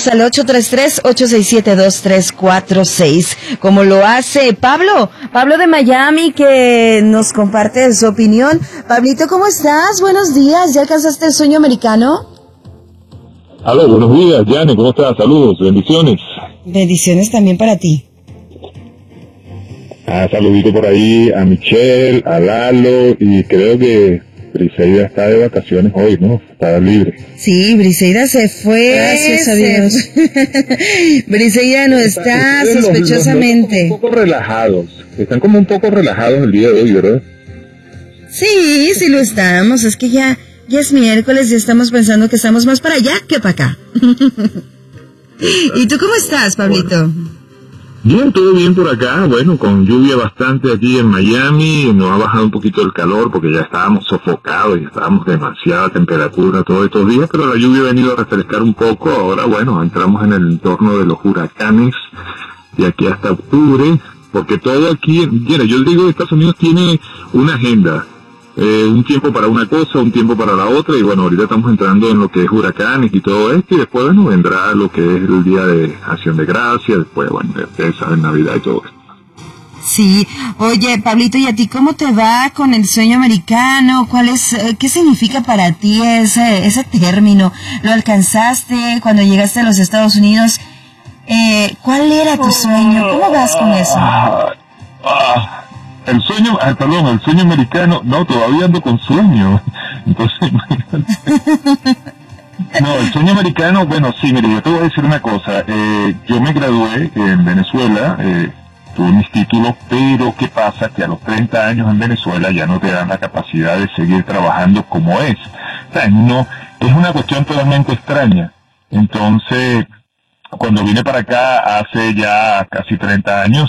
Llámanos al 833-867-2346, como lo hace Pablo de Miami, que nos comparte su opinión. Pablito, ¿cómo estás? Buenos días, ¿ya alcanzaste el sueño americano? Aló, buenos días, Yane, ¿cómo estás? Saludos, bendiciones. Bendiciones también para ti. Saludito por ahí a Michelle, a Lalo, y creo que Briseida está de vacaciones hoy, ¿no? Está libre. Sí, Briseida se fue. Gracias a Dios. Briseida no está sospechosamente. Están como un poco relajados el día de hoy, ¿verdad? Sí, sí lo estamos. Es que ya es miércoles y estamos pensando que estamos más para allá que para acá. ¿Y tú cómo estás, Pablito? Bien, todo bien por acá, bueno, con lluvia bastante aquí en Miami, nos ha bajado un poquito el calor porque ya estábamos sofocados y estábamos demasiada temperatura todos estos días, pero la lluvia ha venido a refrescar un poco. Ahora, bueno, entramos en el entorno de los huracanes de aquí hasta octubre, porque todo aquí, mira, yo digo que Estados Unidos tiene una agenda. Un tiempo para una cosa, un tiempo para la otra, y bueno, ahorita estamos entrando en lo que es huracanes y todo esto, y después, bueno, vendrá lo que es el Día de Acción de Gracias, después, bueno, ustedes saben, Navidad y todo esto. Sí, oye, Pablito, ¿y a ti cómo te va con el sueño americano? ¿Qué significa para ti ese término? ¿Lo alcanzaste cuando llegaste a los Estados Unidos? ¿Cuál era tu sueño? ¿Cómo vas con eso? El sueño americano, no, todavía ando con sueño. Entonces, no, el sueño americano, bueno, sí, mire, yo te voy a decir una cosa. Yo me gradué en Venezuela, tuve mis títulos, pero ¿qué pasa? Que a los 30 años en Venezuela ya no te dan la capacidad de seguir trabajando como es. O sea, no, es una cuestión totalmente extraña. Entonces, cuando vine para acá hace ya casi 30 años,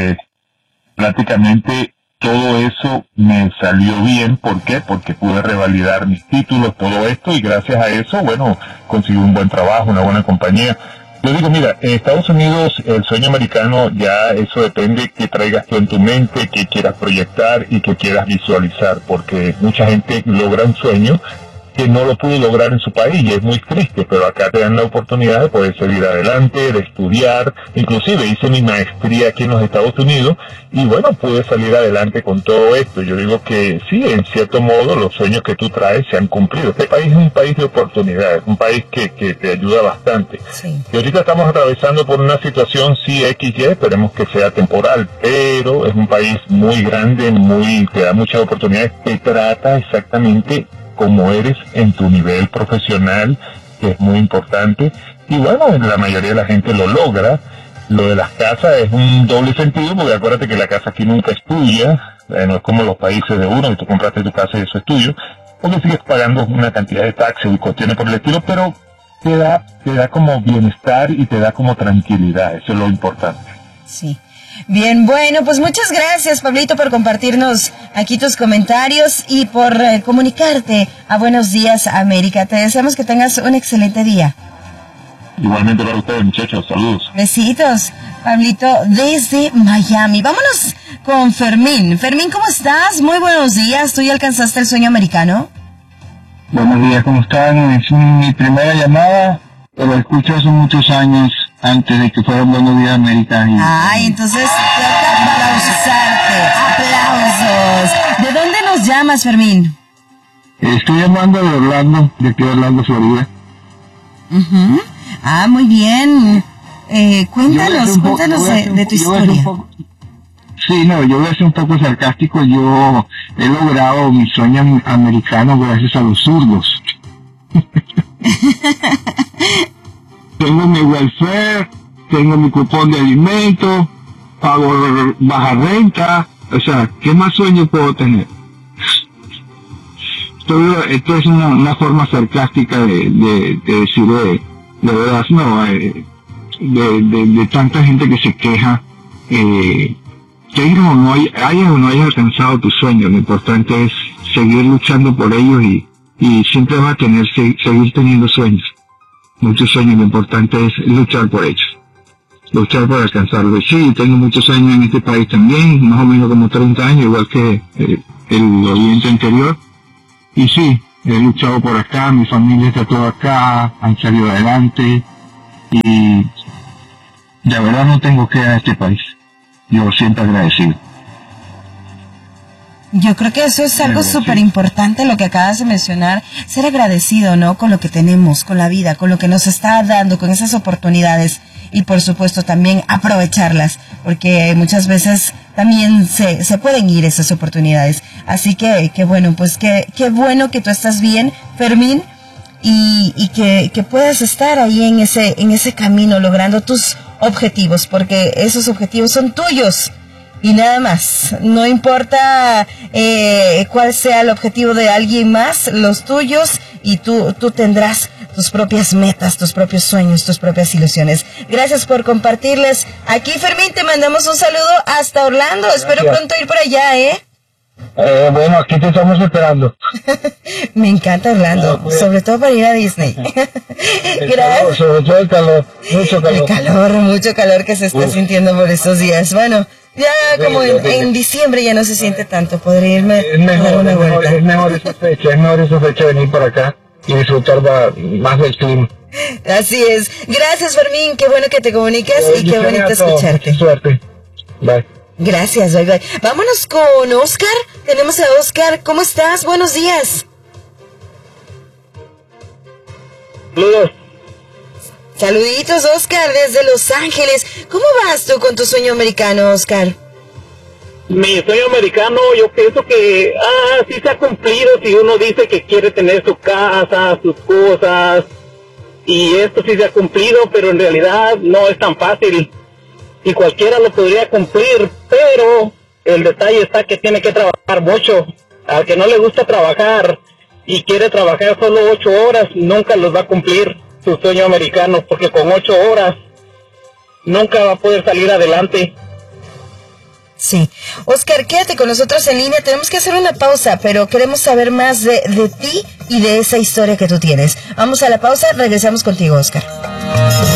prácticamente todo eso me salió bien. ¿Por qué? Porque pude revalidar mis títulos, todo esto, y gracias a eso, bueno, conseguí un buen trabajo, una buena compañía. Yo digo, mira, en Estados Unidos el sueño americano ya eso depende que traigas tú en tu mente, que quieras proyectar y que quieras visualizar, porque mucha gente logra un sueño que no lo pudo lograr en su país y es muy triste, pero acá te dan la oportunidad de poder seguir adelante, de estudiar. Inclusive hice mi maestría aquí en los Estados Unidos y bueno, pude salir adelante con todo esto. Yo digo que sí, en cierto modo los sueños que tú traes se han cumplido. Este país es un país de oportunidades, un país que te ayuda bastante. Sí. Y ahorita estamos atravesando por una situación, sí, XY, esperemos que sea temporal, pero es un país muy grande, te da muchas oportunidades, te trata exactamente como eres en tu nivel profesional, que es muy importante, y bueno, la mayoría de la gente lo logra. Lo de las casas es un doble sentido, porque acuérdate que la casa aquí nunca es tuya, no es como los países de uno, que tú compraste tu casa y eso es tuyo, porque sigues pagando una cantidad de taxes y cuestiones por el estilo, pero te da como bienestar y te da como tranquilidad, eso es lo importante. Sí. Bien, bueno, pues muchas gracias, Pablito, por compartirnos aquí tus comentarios y por comunicarte a Buenos Días, América. Te deseamos que tengas un excelente día. Igualmente para ustedes, muchachos, saludos. Besitos, Pablito, desde Miami. Vámonos con Fermín. Fermín, ¿cómo estás? Muy buenos días. ¿Tú ya alcanzaste el sueño americano? Buenos días, ¿cómo están? Es mi primera llamada, pero escucho hace muchos años antes de que fuera Buenos Días América. Ay, entonces toca aplausos. ¿De dónde nos llamas, Fermín? Estoy llamando de Orlando, de aquí de Orlando, Florida. Uh-huh. Ah, muy bien. Cuéntanos de tu historia. Sí, no, yo voy a ser un poco sarcástico. Yo he logrado mi sueño americano gracias a los zurdos. Tengo mi welfare, tengo mi cupón de alimento, pago baja renta, o sea, ¿qué más sueño puedo tener? Esto es una forma sarcástica de decir de verdad, no, de tanta gente que se queja, tengas o no hayas alcanzado tus sueños, lo importante es seguir luchando por ellos y siempre vas a seguir teniendo sueños. Muchos sueños, lo importante es luchar por ellos, luchar por alcanzarlos. Sí, tengo muchos años en este país también, más o menos como 30 años, igual que el oyente anterior. Y sí, he luchado por acá, mi familia está toda acá, han salido adelante. y de verdad no tengo que ir a este país. Yo siempre agradecido. Yo creo que eso es algo súper importante lo que acabas de mencionar, ser agradecido, ¿no? Con lo que tenemos, con la vida, con lo que nos está dando, con esas oportunidades y por supuesto también aprovecharlas, porque muchas veces también se pueden ir esas oportunidades. Así que bueno, pues qué bueno que tú estás bien, Fermín, y que puedas estar ahí en ese camino logrando tus objetivos, porque esos objetivos son tuyos. Y nada más, no importa cuál sea el objetivo de alguien más, los tuyos, y tú tendrás tus propias metas, tus propios sueños, tus propias ilusiones. Gracias por compartirles. Aquí, Fermín, te mandamos un saludo hasta Orlando. Gracias. Espero pronto ir por allá, Bueno, aquí te estamos esperando. Me encanta Orlando, sobre todo para ir a Disney. Gracias. Sobre todo el calor, mucho calor. Mucho calor que se está sintiendo por estos días. Bueno, ya como en diciembre ya no se siente tanto, podría irme a dar una vuelta. Es mejor esa fecha venir por acá y disfrutar más del clima. Así es. Gracias, Fermín, qué bueno que te comunicas y qué bonito escucharte. Suerte. Bye. Gracias, bye. Vámonos con Oscar. Tenemos a Oscar. ¿Cómo estás? Buenos días. Saludos. Saluditos, Oscar, desde Los Ángeles. ¿Cómo vas tú con tu sueño americano, Oscar? Mi sueño americano, yo pienso que sí se ha cumplido si uno dice que quiere tener su casa, sus cosas, y esto sí se ha cumplido, pero en realidad no es tan fácil. Y cualquiera lo podría cumplir, pero el detalle está que tiene que trabajar mucho. Al que no le gusta trabajar y quiere trabajar solo 8 horas, nunca los va a cumplir su sueño americano, porque con 8 horas nunca va a poder salir adelante. Sí. Oscar, quédate con nosotros en línea. Tenemos que hacer una pausa, pero queremos saber más de ti y de esa historia que tú tienes. Vamos a la pausa, regresamos contigo, Oscar.